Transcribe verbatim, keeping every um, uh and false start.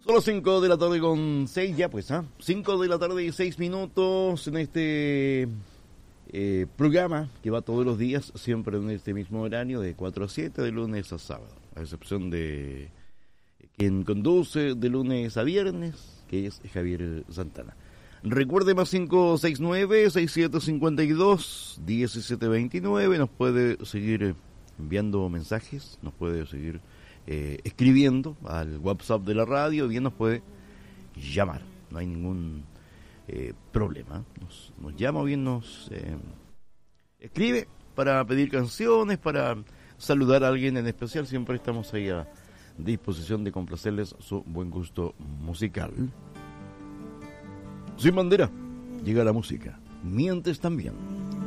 Son las cinco de la tarde con seis ya pues, ¿ah? ¿eh? cinco de la tarde y seis minutos en este eh, programa que va todos los días, siempre en este mismo horario, de cuatro a siete, de lunes a sábado. A excepción de quien conduce de lunes a viernes, que es Javier Santana. Recuerde, más cinco seis nueve, seis siete cinco dos, uno siete dos nueve, nos puede seguir enviando mensajes, nos puede seguir eh, escribiendo al WhatsApp de la radio, bien nos puede llamar, no hay ningún eh, problema, nos, nos llama o bien nos eh, escribe para pedir canciones, para saludar a alguien en especial, siempre estamos ahí a disposición de complacerles su buen gusto musical. Sin bandera, llega la música, mientes también.